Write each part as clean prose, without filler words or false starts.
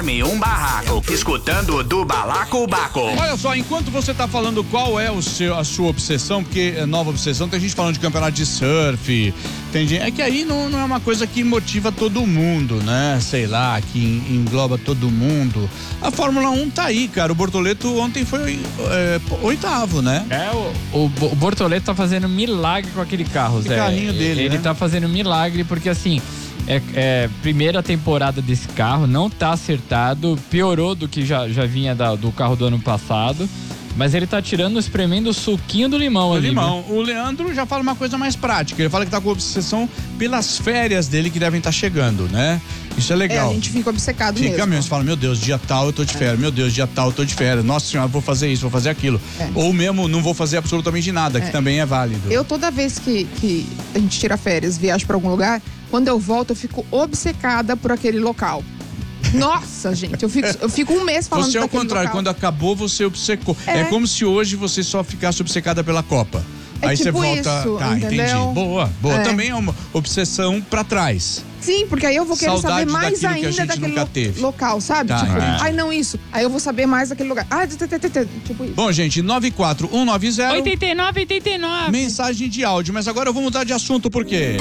arme um barraco, escutando do Balacobaco. Olha só, enquanto você tá falando qual é a sua obsessão, porque é nova obsessão, tem gente falando de campeonato de surf, tem gente, é que aí não é uma coisa que motiva todo mundo, né? Sei lá, que engloba todo mundo. A Fórmula 1 tá aí, cara. O Bortoleto ontem foi oitavo, né? O Bortoleto tá fazendo milagre com aquele carro, Zé. O carrinho dele, Ele né? tá fazendo milagre porque, assim, primeira temporada desse carro, não tá acertado, piorou do que já vinha do carro do ano passado, mas ele tá espremendo o suquinho do limão ali. Limão. O Leandro já fala uma coisa mais prática, ele fala que tá com obsessão pelas férias dele que devem estar chegando, né? Isso é legal. A gente fica obcecado mesmo. Fica mesmo, você fala, meu Deus, dia tal eu tô de férias, meu Deus, dia tal eu tô de férias, nossa senhora, vou fazer isso, vou fazer aquilo. Ou mesmo não vou fazer absolutamente nada, que também é válido. Eu toda vez que a gente tira férias, viaja pra algum lugar, quando eu volto eu fico obcecada por aquele local. Nossa, gente, eu fico um mês falando Você ao daquele contrário, local. quando acabou você obcecou. É como se hoje você só ficasse obcecada pela Copa. Aí tipo você volta, isso, tá, entendeu? entendi. Boa. Também é uma obsessão pra trás. Sim, porque aí eu vou querer Saudade saber mais daquilo que a ainda gente daquele nunca teve. local, sabe? Tá, Tipo, entendi. ai não isso. Aí eu vou saber mais daquele lugar. Tipo isso. Bom, gente, 94190 89. mensagem de áudio, mas agora eu vou mudar de assunto porque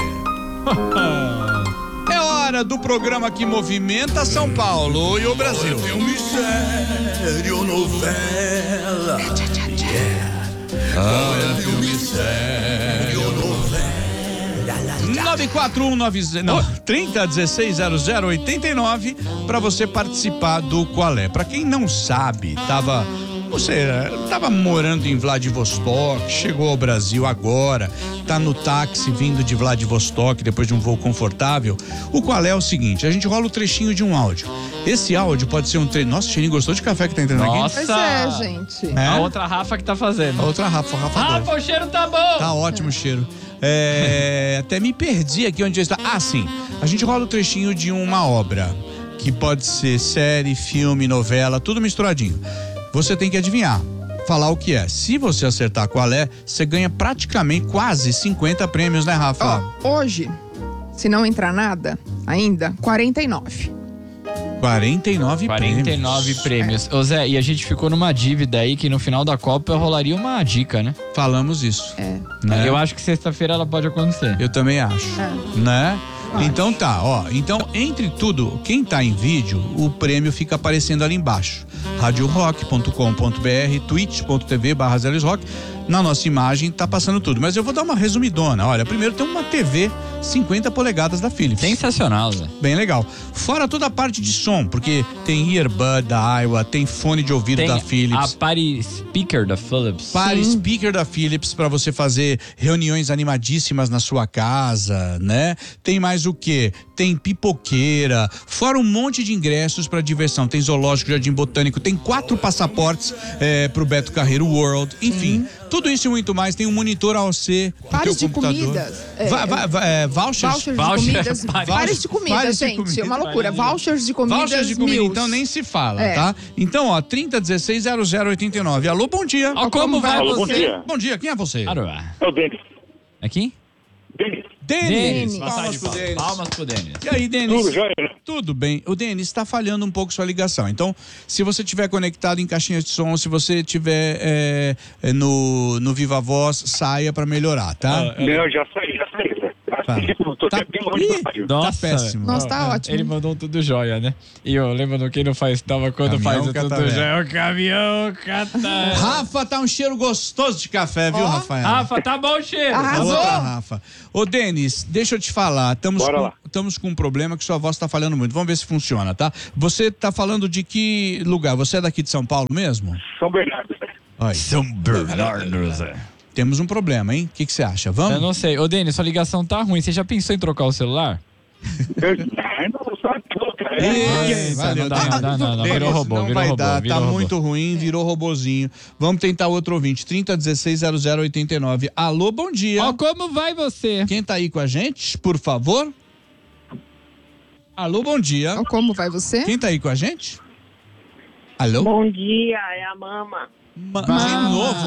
é hora do programa que movimenta São Paulo e o Brasil. Filme sério, novela. Filme sério, novela. 30160089 para você participar do Qual é. Para quem não sabe, tava morando em Vladivostok, chegou ao Brasil agora, tá no táxi vindo de Vladivostok depois de um voo confortável. O Qual é o seguinte, a gente rola o trechinho de um áudio. Esse áudio pode ser um trecho. Nossa, o Cheirinho gostou de café que tá entrando aqui? Pois é, gente. A outra Rafa que tá fazendo. A outra Rafa Rafa, o cheiro tá bom. Tá ótimo o cheiro. Até me perdi aqui onde está. Ah, sim. A gente rola o trechinho de uma obra, que pode ser série, filme, novela, tudo misturadinho. Você tem que adivinhar, falar o que é. Se você acertar qual é, você ganha praticamente quase 50 prêmios, né, Rafa? Hoje, se não entrar nada ainda, 49. 49 prêmios. Ô Zé, e a gente ficou numa dívida aí que no final da Copa rolaria uma dica, né? Falamos isso. Né? Eu acho que sexta-feira ela pode acontecer. Eu também acho. Né? Então tá, Então, entre tudo, quem tá em vídeo, o prêmio fica aparecendo ali embaixo. radiorock.com.br, twitch.tv/ZelisRock. Na nossa imagem tá passando tudo. Mas eu vou dar uma resumidona. Olha, primeiro tem uma TV 50 polegadas da Philips. Sensacional, Zé. Bem legal. Fora toda a parte de som, porque tem earbud da Aiwa, tem fone de ouvido da Philips. A Party Speaker da Philips. Party Speaker da Philips para você fazer reuniões animadíssimas na sua casa, né? Tem mais o quê? Tem pipoqueira, fora um monte de ingressos para diversão. Tem zoológico, jardim botânico, tem 4 passaportes pro Beto Carreiro World, enfim. Tudo isso e muito mais. Tem um monitor AOC no Vários teu de computador. comidas. Vouchers? De comidas. Vários de comida, Vários de gente. comida. É uma loucura. Vouchers de comidas. Vouchers de comida, mil. então nem se fala, tá? Então, 30160089. Alô, bom dia. Como vai Alô, você? bom dia. Bom dia, quem é você? É o Denis. Aqui? Denis. Palmas pro Denis. E aí, Denis? Tudo jóia, né? Tudo bem. O Denis, está falhando um pouco sua ligação. Então, se você estiver conectado em caixinhas de som, se você estiver no Viva Voz, saia para melhorar, tá? Não, já saí. Tô Tá- até bem longe do rádio. Tá péssimo. Nossa, tá ótimo. Ele mandou um tudo jóia, né? E eu lembro no quem não faz, tava quando Caminhão faz o tudo Catavé. jóia. O caminhão cata. Rafa, tá um cheiro gostoso de café, viu, Rafael? Rafa, tá bom o cheiro. Arrasou. Outra, Rafa. Ô, Denis, deixa eu te falar. Bora Estamos com um problema que sua voz tá falhando muito. Vamos ver se funciona, tá? Você tá falando de que lugar? Você é daqui de São Paulo mesmo? São Bernardo. Olha, São Bernardo, Zé. temos um problema, hein? O que você acha? Vamos? Eu não sei. Ô, Denis, sua ligação tá ruim. Você já pensou em trocar o celular? Não, só Valeu, Não dá, não. Denis, Virou robô, não virou vai robô, dar, virou tá robô. muito ruim, virou robozinho. Vamos tentar outro ouvinte, 30160089. Alô, bom dia. Ó, como vai você? Quem tá aí com a gente, por favor? Alô, bom dia. Então, como vai você? Quem tá aí com a gente? Alô? Bom dia, é a Mama. De novo?